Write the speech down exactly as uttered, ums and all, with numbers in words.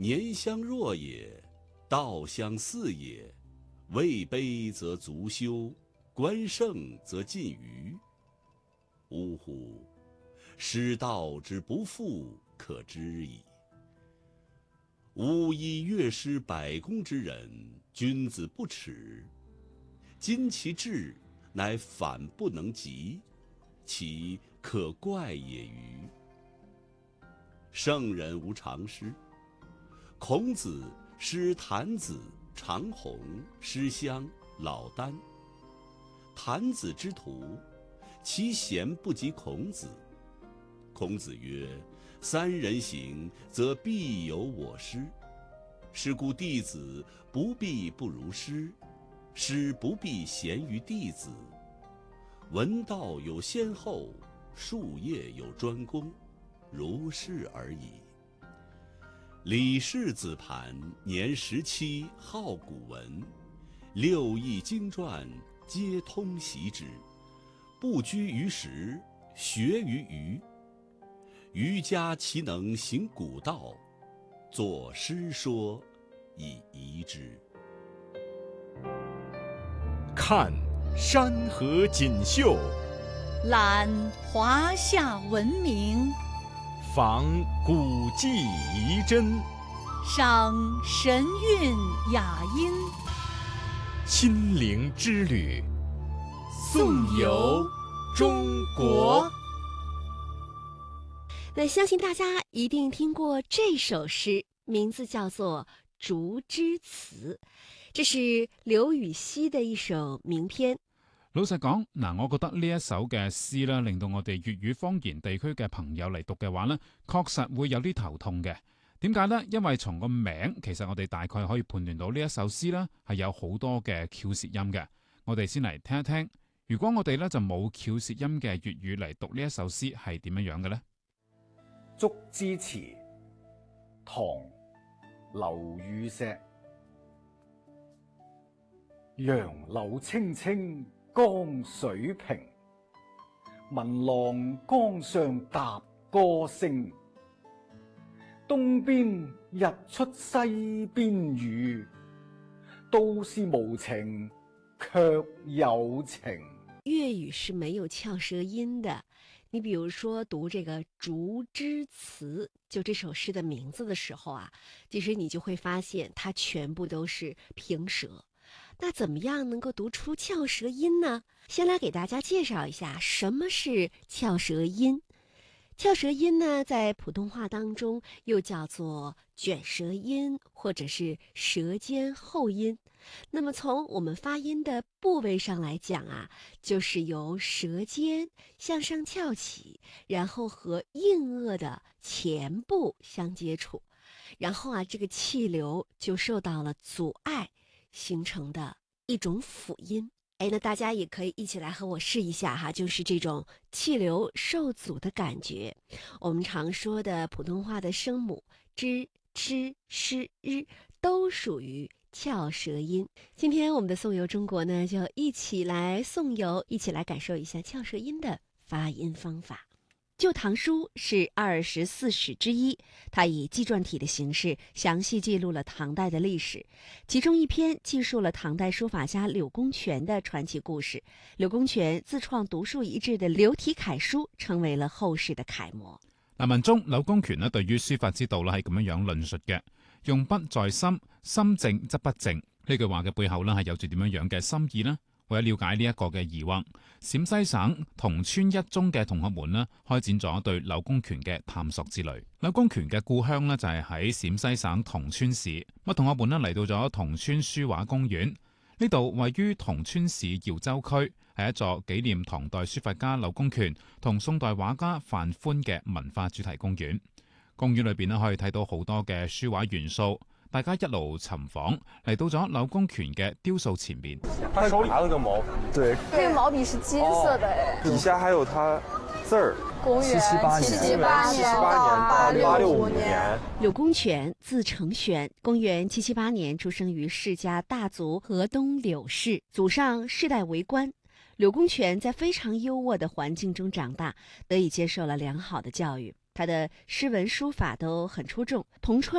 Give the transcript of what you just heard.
年相若也，道相似也。位卑则足羞，官盛则近谀。呜呼！失道之不复，可知矣。吾以乐师百工之人，君子不耻。今其志，乃反不能及，其可怪也歟。圣人无常师。孔子师谭子、长虹、师襄、老聃。谭子之徒，其贤不及孔子。孔子曰：三人行，则必有我师。是故弟子不必不如师，师不必贤于弟子。闻道有先后，术业有专攻，如是而已。李氏子盘年十七，好古文，六艺经传皆通习之，不拘于时，学于余。余家其能行古道，作诗说以遗之。 看山河锦绣， 览华夏文明， 访古迹遗珍， 赏神韵雅音。 亲临之旅，颂游中国。 那相信大家一定听过这首诗，名字叫做《竹枝词》，这是刘禹锡的一首名篇。 老實講，嗱，我覺得呢一首嘅詩咧，令到我哋粵語方言地區嘅朋友嚟讀嘅話咧，確實會有啲頭痛嘅。點解呢？因為從個名，其實我哋大概可以判斷到呢一首詩咧係有好多嘅翹舌音嘅。我哋先嚟聽一聽，如果我哋咧就冇翹舌音嘅粵語嚟讀呢一首詩，係點樣樣嘅呢？ 竹枝詞，唐·劉禹錫。楊柳青青江水平，聞郎江上踏歌聲。東邊日出西邊雨，都是無情卻有情。 粵語是沒有翹舌音的。你比如說讀這個《竹枝詞》，就這首詩的名字的時候啊，其實你就會發現它全部都是平舌。那怎麼樣能夠讀出翹舌音呢？先來給大家介紹一下什麼是翹舌音。翹舌音呢，在普通話當中又叫做捲舌音，或者是舌尖後音。那麼從我們發音的部位上來講啊，就是由舌尖向上翹起，然後和硬腭的前部相接觸，然後啊，這個氣流就受到了阻礙，形成的一種輔音。哎，那大家也可以一起來和我試一下哈，就是這種氣流受阻的感覺。我們常說的普通話的聲母 zh、ch、sh、r 都屬於翹舌音。今天我們的頌遊中國呢，就一起來頌遊，一起來感受一下翹舌音的發音方法。《舊唐書》是二十四史之一，它以紀傳體的形式詳細記錄了唐代的歷史。其中一篇記述了唐代書法家柳公權的傳奇故事。柳公權自創獨樹一幟的柳體楷書，成為了後世的楷模。 嗱，文中柳公權咧對於書法之道咧係咁樣樣論述嘅：用筆在心，心靜則不靜。呢句話嘅背後咧係有住點樣樣嘅心意呢？為咗了解呢一個嘅疑惑，陝西省桐村一中嘅同學們呢開展咗對柳公權嘅探索之旅。柳公權嘅故鄉呢就係喺陝西省桐村市。咁同學們呢嚟到咗桐村書畫公園，呢度位於桐村市瑤州區，係一座紀念唐代書法家柳公權同宋代畫家范寬嘅文化主題公園。公園裏邊呢可以睇到好多嘅書畫元素。大家一路尋訪，嚟到咗柳公權嘅雕塑前面。 他手裏拿了個毛筆，對， 這個毛筆是金色的，哎， 底下還有他字兒。 公元七七八年七七八年到八六五年。 柳公權字承玄，公元七七八年出生於世家大族河東柳氏，祖上世代為官。柳公權在非常優渥的環境中長大，得以接受了良好的教育。他的詩文書法都很出眾。同川